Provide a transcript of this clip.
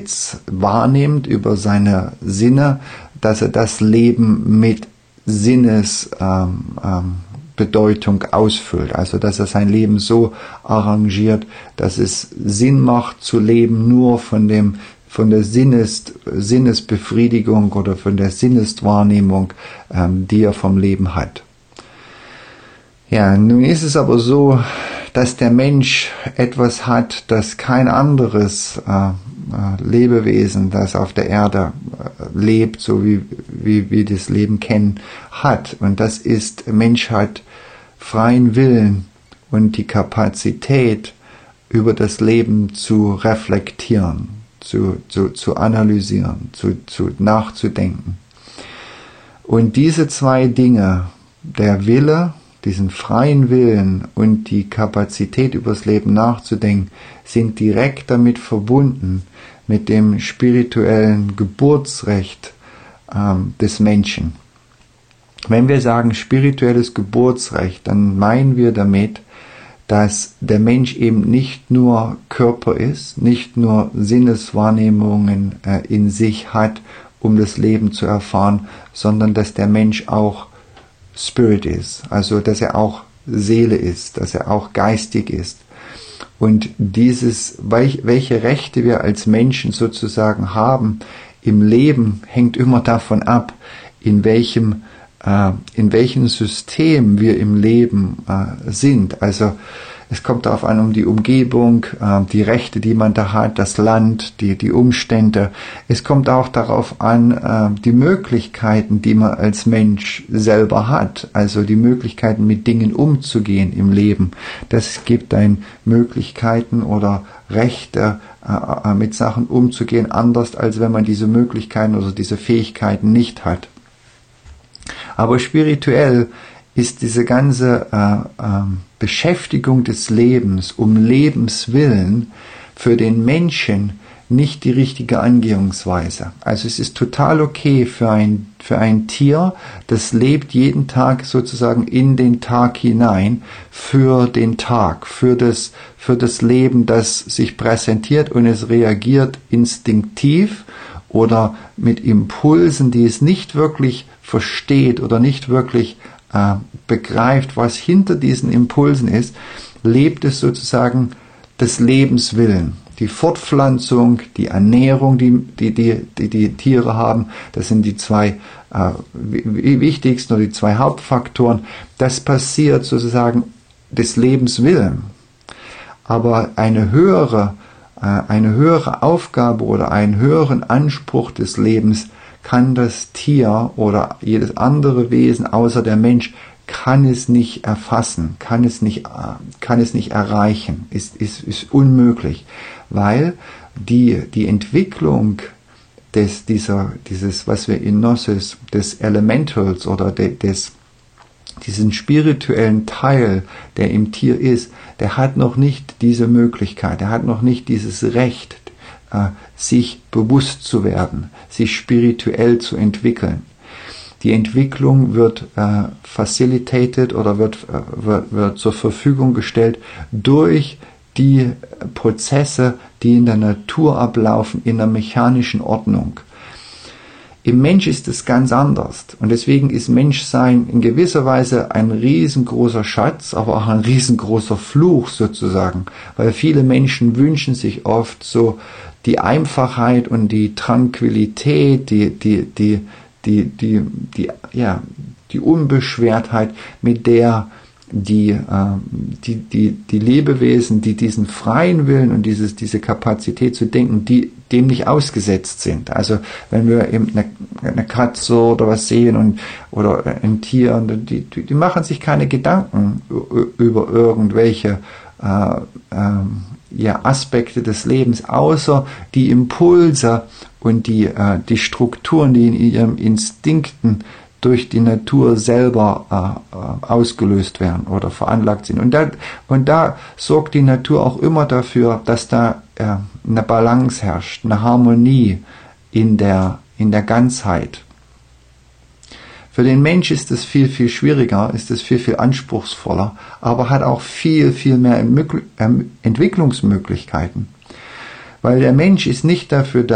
jetzt wahrnimmt über seine Sinne, dass er das Leben mit Sinnesbedeutung ausfüllt. Also dass er sein Leben so arrangiert, dass es Sinn macht zu leben, nur von der Sinnesbefriedigung oder von der Sinneswahrnehmung, die er vom Leben hat. Ja, nun ist es aber so, dass der Mensch etwas hat, das kein anderes Lebewesen, das auf der Erde lebt, so wie wir das Leben kennen, hat. Und das ist, der Mensch hat freien Willen und die Kapazität, über das Leben zu reflektieren, zu analysieren, nachzudenken. Und diese zwei Dinge, der Wille, diesen freien Willen und die Kapazität, über das Leben nachzudenken, sind direkt damit verbunden, mit dem spirituellen Geburtsrecht des Menschen. Wenn wir sagen spirituelles Geburtsrecht, dann meinen wir damit, dass der Mensch eben nicht nur Körper ist, nicht nur Sinneswahrnehmungen in sich hat, um das Leben zu erfahren, sondern dass der Mensch auch Spirit ist, also dass er auch Seele ist, dass er auch geistig ist. Und welche Rechte wir als Menschen sozusagen haben im Leben, hängt immer davon ab, in welchem System wir im Leben sind. Also es kommt darauf an, um die Umgebung, die Rechte, die man da hat, das Land, die Umstände. Es kommt auch darauf an, die Möglichkeiten, die man als Mensch selber hat. Also die Möglichkeiten, mit Dingen umzugehen im Leben. Das gibt einen Möglichkeiten oder Rechte, mit Sachen umzugehen, anders als wenn man diese Möglichkeiten oder diese Fähigkeiten nicht hat. Aber spirituell ist diese ganze Beschäftigung des Lebens um Lebenswillen für den Menschen nicht die richtige Angehungsweise. Also es ist total okay für ein Tier, das lebt jeden Tag sozusagen in den Tag hinein, für den Tag, für das Leben, das sich präsentiert, und es reagiert instinktiv oder mit Impulsen, die es nicht wirklich versteht oder nicht wirklich begreift, was hinter diesen Impulsen ist, lebt es sozusagen des Lebenswillen. Die Fortpflanzung, die Ernährung, die Tiere haben, das sind die zwei wichtigsten oder die zwei Hauptfaktoren. Das passiert sozusagen des Lebenswillen. Aber eine höhere Aufgabe oder einen höheren Anspruch des Lebens kann das Tier oder jedes andere Wesen außer der Mensch kann es nicht erfassen, kann es nicht erreichen, ist unmöglich, weil die Entwicklung dieses, was wir in Gnosis, des Elementals oder diesen spirituellen Teil, der im Tier ist, der hat noch nicht diese Möglichkeit, der hat noch nicht dieses Recht, sich bewusst zu werden, sich spirituell zu entwickeln. Die Entwicklung wird facilitated oder wird zur Verfügung gestellt durch die Prozesse, die in der Natur ablaufen, in der mechanischen Ordnung. Im Mensch ist es ganz anders und deswegen ist Menschsein in gewisser Weise ein riesengroßer Schatz, aber auch ein riesengroßer Fluch sozusagen, weil viele Menschen wünschen sich oft so die Einfachheit und die Tranquilität, die Unbeschwertheit, mit der die Lebewesen, die diesen freien Willen und diese Kapazität zu denken, die dem nicht ausgesetzt sind. Also wenn wir eben eine Katze oder was sehen oder ein Tier, die machen sich keine Gedanken über irgendwelche Aspekte des Lebens, außer die Impulse und die Strukturen, die in ihren Instinkten durch die Natur selber ausgelöst werden oder veranlagt sind. Und da sorgt die Natur auch immer dafür, dass da eine Balance herrscht, eine Harmonie in der Ganzheit. Für den Mensch ist es viel, viel schwieriger, ist es viel, viel anspruchsvoller, aber hat auch viel, viel mehr Entwicklungsmöglichkeiten. Weil der Mensch ist nicht dafür da,